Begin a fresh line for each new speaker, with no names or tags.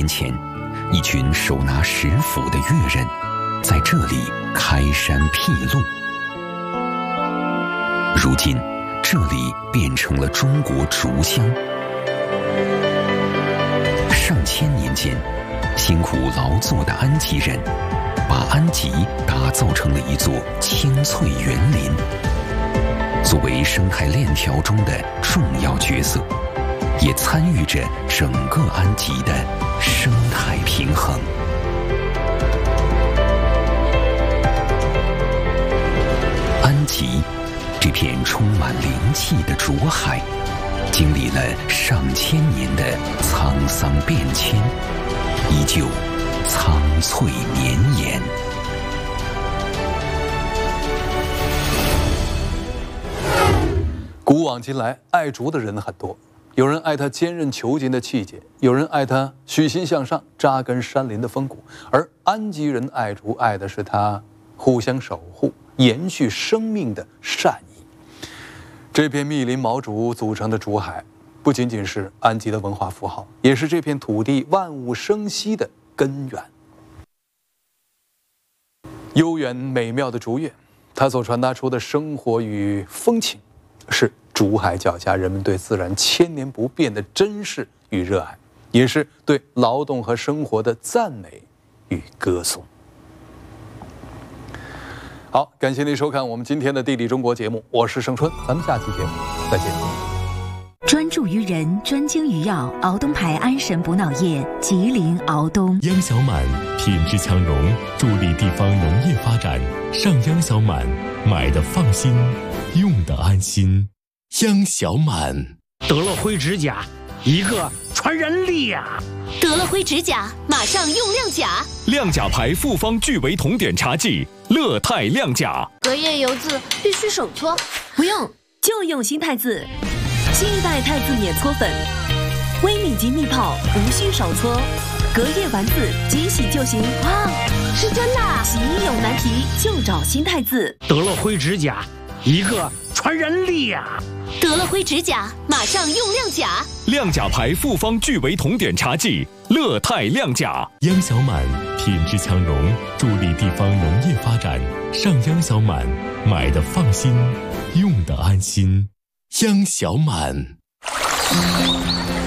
前，一群手拿石斧的越人在这里开山辟路。如今，这里变成了中国竹乡。上千年间，辛苦劳作的安吉人，把安吉打造成了一座青翠园林。作为生态链条中的重要角色，也参与着整个安吉的生态平衡。安吉这片充满灵气的竹海，经历了上千年的沧桑变迁，依旧苍翠绵延。
古往今来，爱竹的人很多，有人爱它坚韧遒劲的气节，有人爱它虚心向上、扎根山林的风骨，而安吉人爱竹，爱的是它互相守护、延续生命的善意。这片密林毛竹组成的竹海，不仅仅是安吉的文化符号，也是这片土地万物生息的根源。悠远美妙的竹乐，它所传达出的生活与风情，是竹海脚下人们对自然千年不变的珍视与热爱，也是对劳动和生活的赞美与歌颂。好，感谢您收看我们今天的《地理中国》节目，我是盛春，咱们下期节目再见。
专注于人，专精于药，敖东牌安神补脑液，吉林敖东。
央小满品质强融，助力地方农业发展。上央小满，买的放心，用的安心。央小满
德乐辉指甲，一个传人力啊！
德乐辉指甲，马上用亮甲。
亮甲牌复方聚维酮碘茶剂，乐泰亮甲。
隔夜油渍必须手搓，
不用，就用新泰字。新一代泰字碾搓粉，微米级密泡，无需手搓，隔夜丸子即洗就行。
哇，是真的！
洗衣有难题就找新泰字。
德乐辉指甲，一个传人力啊！
德乐辉指甲，马上用亮甲。
亮甲牌复方聚维酮碘茶剂，乐泰亮甲。央小满品质强融，助力地方农业发展。上央小满，买的放心，用的安心。央小满。